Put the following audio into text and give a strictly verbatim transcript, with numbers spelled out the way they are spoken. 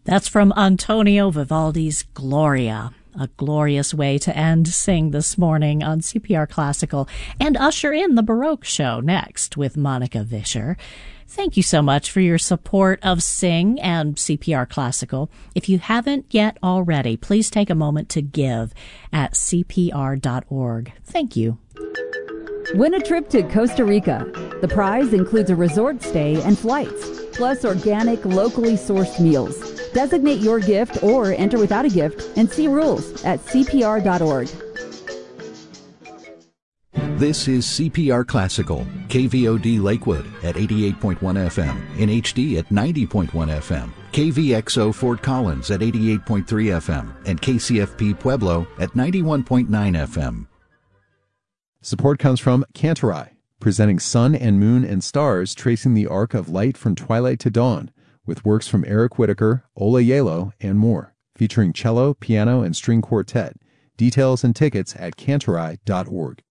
That's from Antonio Vivaldi's Gloria. A glorious way to end Sing this morning on C P R Classical and usher in the Baroque show next with Monica Vischer. Thank you so much for your support of Sing and C P R Classical. If you haven't yet already, please take a moment to give at c p r dot org. Thank you. Win a trip to Costa Rica. The prize includes a resort stay and flights, plus organic, locally sourced meals. Designate your gift or enter without a gift and see rules at c p r dot org. This is C P R Classical, K V O D Lakewood at eighty-eight point one F M, in H D at ninety point one F M, K V X O Fort Collins at eighty-eight point three F M, and K C F P Pueblo at ninety-one point nine F M. Support comes from Cantorai, presenting Sun and Moon and Stars tracing the arc of light from twilight to dawn, with works from Eric Whitacre, Ola Yalo, and more, featuring cello, piano, and string quartet. Details and tickets at cantorai dot org.